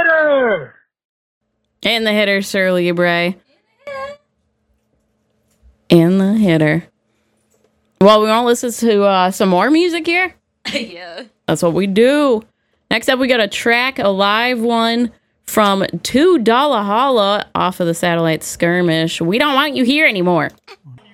hitter! And the hitter, Sir Libre. And the hitter. Well, we want to listen to some more music here? Yeah. That's what we do. Next up, we got a track, a live one from $2 Holla off of the Satellite Skirmish. We don't want you here anymore.